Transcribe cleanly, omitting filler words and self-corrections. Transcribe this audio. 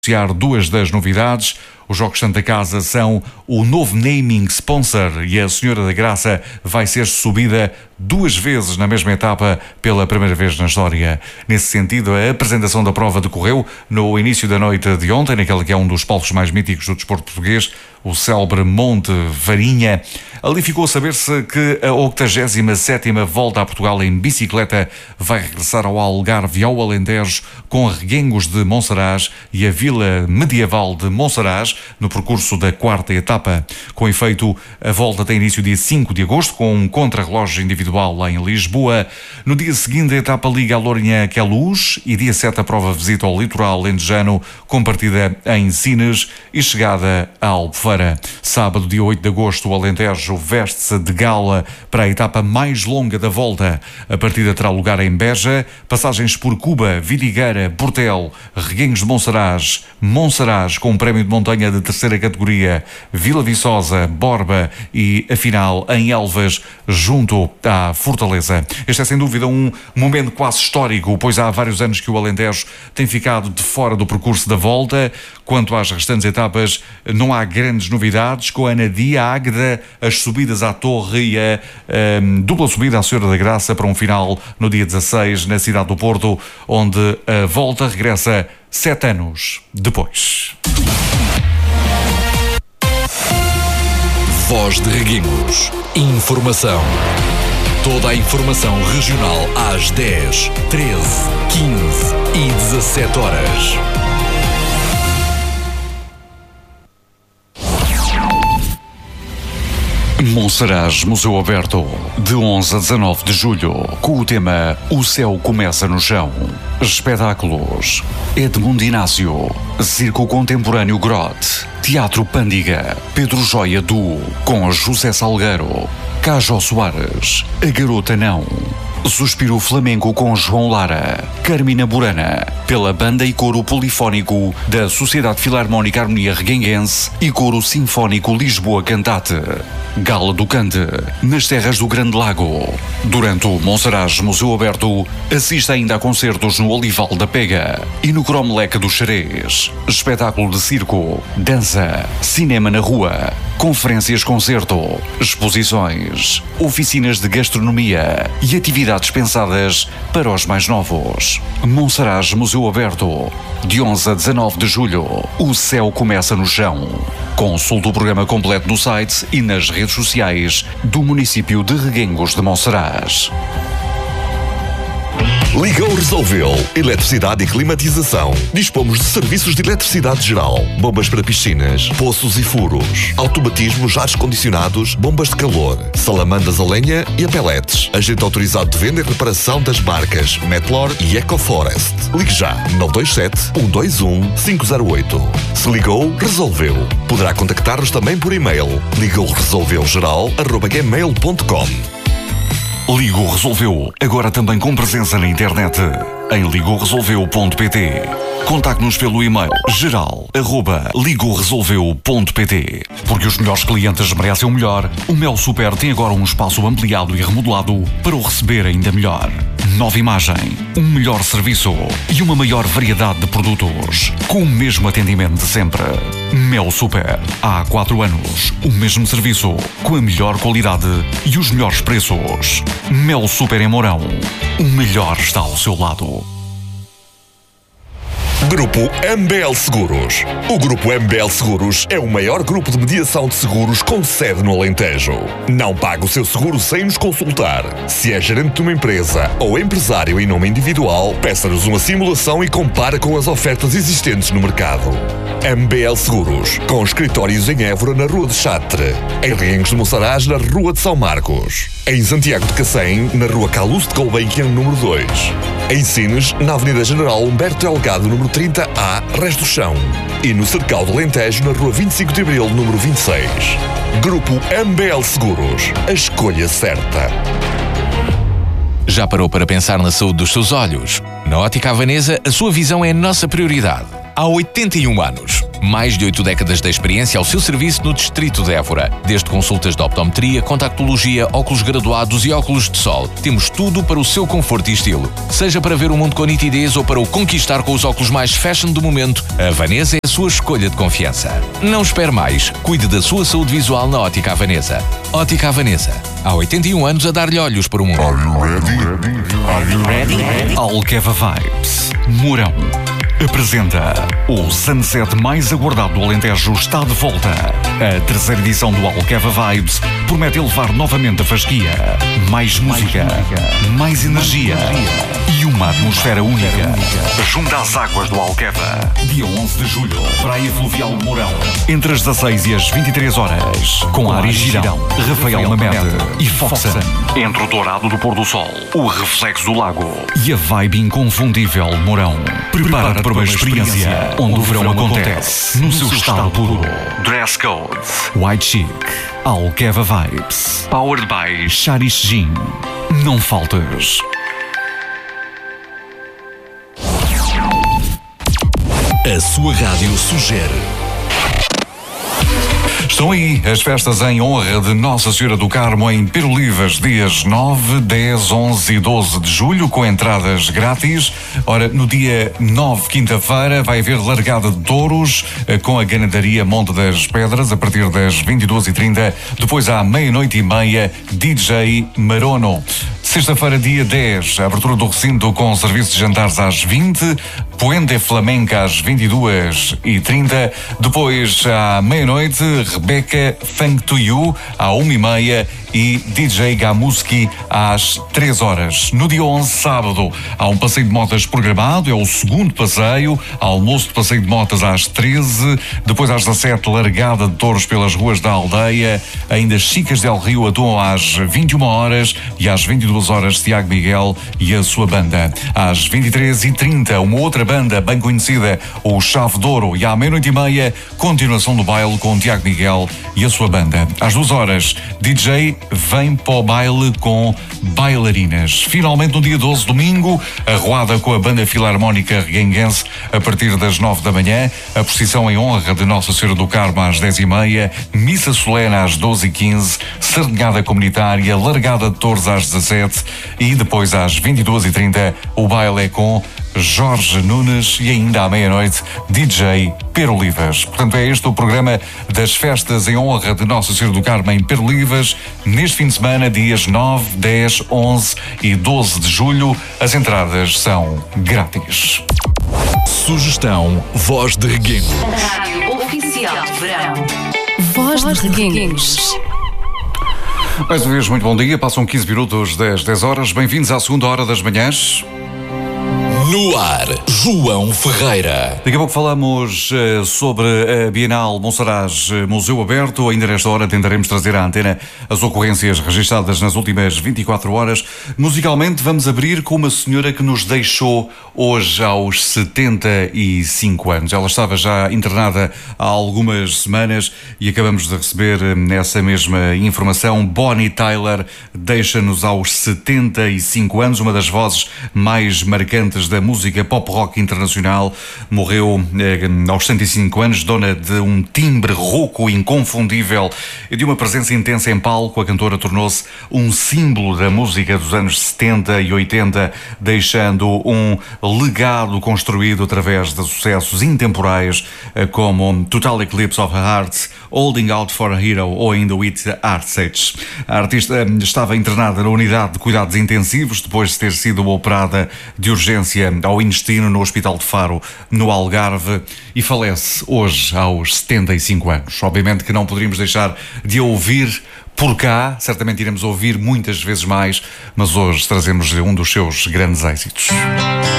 anunciar duas das novidades. Os Jogos Santa Casa são o novo naming sponsor e a Senhora da Graça vai ser subida duas vezes na mesma etapa pela primeira vez na história. Nesse sentido, a apresentação da prova decorreu no início da noite de ontem, naquele que é um dos palcos mais míticos do desporto português, o célebre Monte Varinha. Ali ficou a saber-se que a 87ª Volta a Portugal em bicicleta vai regressar ao Algarve e ao Alentejo com Reguengos de Monsaraz e a Vila Medieval de Monsaraz no percurso da quarta etapa. Com efeito, a volta tem início dia 5 de agosto com um contrarrelógio individual lá em Lisboa. No dia seguinte, a etapa liga a Lourinhã a Queluz e dia 7 a prova visita ao litoral lentejano com partida em Sines e chegada a Albufeira. Sábado, dia 8 de agosto, o Alentejo veste-se de gala para a etapa mais longa da volta. A partida terá lugar em Beja, passagens por Cuba, Vidigueira, Portel, Reguengos de Monsaraz, Monsaraz com um prémio de montanha de terceira categoria, Vila Viçosa, Borba e a final em Elvas, junto à Fortaleza. Este é sem dúvida um momento quase histórico, pois há vários anos que o Alentejo tem ficado de fora do percurso da volta. Quanto às restantes etapas, não há grandes novidades, com a Anadia, a Águeda, as subidas à Torre e a dupla subida à Senhora da Graça para um final no dia 16 na cidade do Porto, onde a volta regressa 7 anos depois. Voz de Reguengos. Informação. Toda a informação regional às 10, 13, 15 e 17 horas. Monsaraz Museu Aberto, de 11 a 19 de julho, com o tema O Céu Começa no Chão. Espetáculos: Edmundo Inácio, Circo Contemporâneo Grotte, Teatro Pândiga, Pedro Joia Duo, com José Salgueiro, Cajo Soares, A Garota Não, Suspiro Flamenco com João Lara, Carmina Burana, pela Banda e Coro Polifónico da Sociedade Filarmónica Harmonia Reguenguense e Coro Sinfónico Lisboa Cantate. Gala do Cante, nas terras do Grande Lago. Durante o Monsaraz Museu Aberto, assista ainda a concertos no Olival da Pega e no Cromlech do Xerez. Espetáculo de circo, dança, cinema na rua, conferências-concerto, exposições, oficinas de gastronomia e atividades pensadas para os mais novos. Monsaraz Museu Aberto, de 11 a 19 de julho. O Céu Começa no Chão. Consulte o programa completo no site e nas redes sociais do município de Reguengos de Monsaraz. Ligou Resolveu Eletricidade e Climatização. Dispomos de serviços de eletricidade geral, bombas para piscinas, poços e furos, automatismos, ares condicionados, bombas de calor, salamandas a lenha e a pellets. Agente autorizado de venda e reparação das marcas Metlor e EcoForest. Ligue já 927 121 508. Se ligou, resolveu. Poderá contactar-nos também por e-mail ligouresolveugeral@gmail.com. Ligo Resolveu, agora também com presença na internet, em ligouresolveu.pt. Contacte-nos pelo e-mail geral@ligouresolveu.pt. Porque os melhores clientes merecem o melhor, o Mel Super tem agora um espaço ampliado e remodelado para o receber ainda melhor. Nova imagem, um melhor serviço e uma maior variedade de produtos, com o mesmo atendimento de sempre. Mel Super, há 4 anos, o mesmo serviço, com a melhor qualidade e os melhores preços. Mel Super em Mourão, o melhor está ao seu lado. Grupo MBL Seguros. O Grupo MBL Seguros é o maior grupo de mediação de seguros com sede no Alentejo. Não pague o seu seguro sem nos consultar. Se é gerente de uma empresa ou empresário em nome individual, peça-nos uma simulação e compare com as ofertas existentes no mercado. MBL Seguros, com escritórios em Évora, na Rua de Chatre, em Reguengos de Monsaraz, na Rua de São Marcos, em Santiago de Cacém, na Rua Calouste de Gulbenkian, número 2, em Sines, na Avenida General Humberto Delgado, número 30A, Resto do Chão, e no Cercal do Alentejo, na Rua 25 de Abril, número 26. Grupo MBL Seguros, a escolha certa. Já parou para pensar na saúde dos seus olhos? Na Ótica Havanesa, a sua visão é a nossa prioridade. Há 81 anos. Mais de 8 décadas de experiência ao seu serviço no distrito de Évora. Desde consultas de optometria, contactologia, óculos graduados e óculos de sol. Temos tudo para o seu conforto e estilo. Seja para ver o mundo com nitidez ou para o conquistar com os óculos mais fashion do momento, a Vanessa é a sua escolha de confiança. Não espere mais. Cuide da sua saúde visual na Ótica Vanessa. Ótica Vanessa. Há 81 anos a dar-lhe olhos para o mundo. Are you ready? Alqueva Vibes, Mourão, apresenta o Sunset mais aguardado do Alentejo está de volta. A terceira edição do Alqueva Vibes promete elevar novamente a fasquia. Mais música, mais energia e uma atmosfera única. Junto às águas do Alqueva, dia 11 de julho, Praia Fluvial de Mourão. Entre as 16 e as 23 horas, com Ari Girão, Rafael Mamede e Foxen. Entre o dourado do pôr do sol, o reflexo do lago e a vibe inconfundível de Mourão. Prepara-te para uma experiência onde o verão acontece no seu estado puro. Dress Code, White Chic, Alqueva Vibes, Powered by Charish Gin. Não faltes. A sua rádio sugere. Estão aí as festas em honra de Nossa Senhora do Carmo em Perolivas, dias 9, 10, 11 e 12 de julho, com entradas grátis. Ora, no dia 9, quinta-feira, vai haver largada de touros com a ganadaria Monte das Pedras, a partir das 22h30. Depois, à meia-noite e meia, DJ Marono. Sexta-feira, dia 10, a abertura do recinto com serviço de jantares às 20, Puente Flamenca às 22h30. Depois, à meia-noite, Rebeca Funk to You à 1h30 e DJ Gamuski às 3h. No dia 11, sábado, há um passeio de motas programado, é o segundo passeio, almoço de passeio de motas às 13h, depois às 17h, largada de touros pelas ruas da aldeia, ainda Chicas del Rio atuam às 21h e às 22h Tiago Miguel e a sua banda. Às 23h30, uma outra banda bem conhecida, o Chave de Ouro, e à meia-noite e meia, continuação do baile com Tiago Miguel e a sua banda. Às 2h, DJ vem para o baile com bailarinas. Finalmente, no dia 12, domingo, a roada com a Banda Filarmónica Reguenguense a partir das 9 da manhã, a procissão em honra de Nossa Senhora do Carmo às 10h30, missa solene às 12h15, sardinhada comunitária, largada de touros às 17h e depois às 22h30 o baile é com Jorge Nunes e ainda à meia-noite DJ Perolivas. Portanto, é este o programa das festas em honra de Nossa Senhora do Carmo em Perolivas, neste fim de semana, dias 9, 10, 11 e 12 de julho. As entradas são grátis. Sugestão Voz de Reguengos. Rádio Oficial de Verão. Voz de Reguengos. Mais uma vez, muito bom dia. Passam 15 minutos das 10 horas. Bem-vindos à segunda hora das manhãs. No ar, João Ferreira. Daqui a pouco falamos sobre a Bienal Monsaraz Museu Aberto. Ainda nesta hora tentaremos trazer à antena as ocorrências registradas nas últimas 24 horas. Musicalmente, vamos abrir com uma senhora que nos deixou hoje aos 75 anos. Ela estava já internada há algumas semanas e acabamos de receber essa mesma informação. Bonnie Tyler deixa-nos aos 75 anos, uma das vozes mais marcantes da música pop-rock internacional. Morreu aos 65 anos, dona de um timbre rouco inconfundível e de uma presença intensa em palco. A cantora tornou-se um símbolo da música dos anos 70 e 80, deixando um legado construído através de sucessos intemporais como Total Eclipse of Her Heart, Holding Out for a Hero ou ainda With Heartsage. A artista estava internada na unidade de cuidados intensivos depois de ter sido operada de urgência ao intestino no Hospital de Faro, no Algarve, e falece hoje aos 75 anos. Obviamente que não poderíamos deixar de ouvir por cá, certamente iremos ouvir muitas vezes mais, mas hoje trazemos um dos seus grandes êxitos.